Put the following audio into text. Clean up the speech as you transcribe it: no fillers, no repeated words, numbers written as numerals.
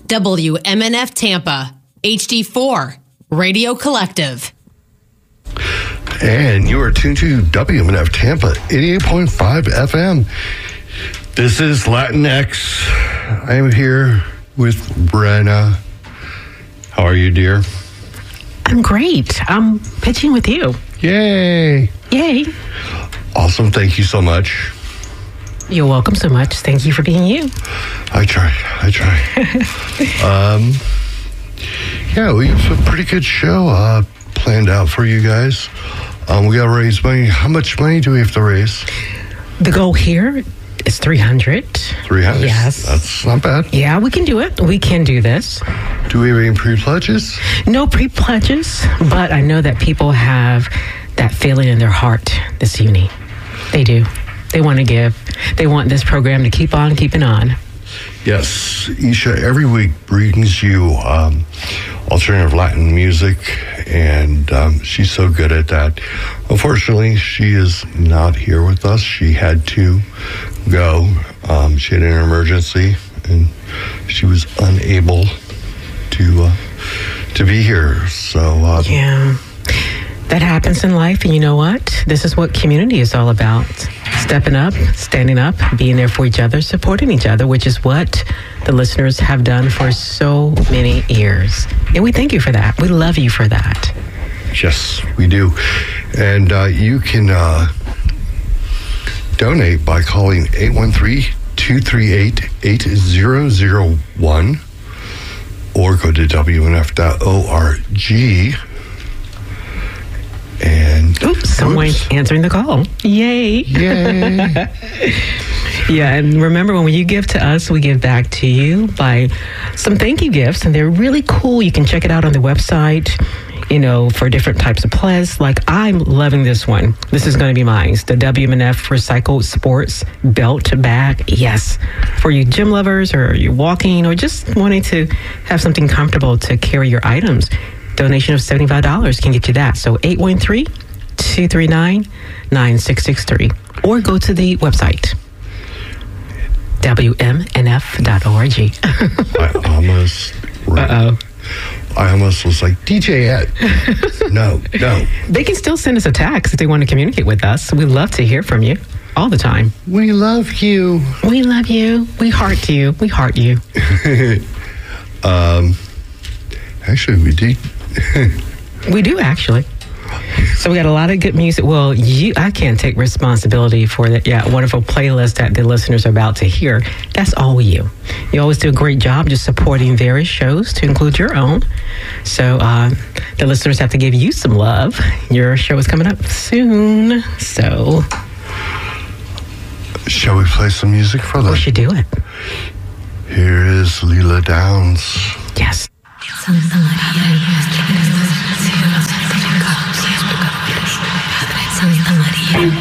WMNF Tampa, HD4, Radio Collective. And you are tuned to WMNF Tampa, 88.5 FM. This is Latinx. I am here with Brenna. How are you, dear? I'm great. I'm pitching with you. Yay. Yay. Awesome. Thank you so much. You're welcome so much. Thank you for being you. I try. Yeah, we have a pretty good show planned out for you guys. We got to raise money. How much money do we have to raise? The goal here is 300. 300? Yes. That's not bad. Yeah, we can do it. We can do this. Do we have any pre-pledges? No pre-pledges, but I know that people have that feeling in their heart this evening. They do. They want to give. They want this program to keep on keeping on. Yes. Isha every week brings you alternative Latin music, and she's so good at that. Unfortunately, she is not here with us. She had to go. She had an emergency, and she was unable to be here. So yeah, that happens in life, and you know what? This is what community is all about. Stepping up, standing up, being there for each other, supporting each other, which is what the listeners have done for so many years. And we thank you for that. We love you for that. Yes, we do. And you can donate by calling 813-238-8001 or go to WNF.org. And someone's answering the call. Yay. Yeah, and remember, when you give to us, we give back to you by some thank you gifts, and they're really cool. You can check it out on the website, for different types of plays. Like, I'm loving this one. This is going to be mine. It's the WMNF Recycled Sports Belt Bag. Yes, for you gym lovers, or you're walking, or just wanting to have something comfortable to carry your items. Donation of $75 can get you that. So 813-239-9663. Or go to the website, WMNF.org. I almost was like, DJ Ed. No. They can still send us a text if they want to communicate with us. We love to hear from you all the time. We love you. We love you. We heart you. We heart you. Actually, we do. We do, actually. So we got a lot of good music. Well, I can't take responsibility for that. Yeah, wonderful playlist that the listeners are about to hear. That's all you. You always do a great job just supporting various shows, to include your own. So the listeners have to give you some love. Your show is coming up soon. So shall we play some music for them? We should do it. Here is Leela Downs. Yes. Santa Maria.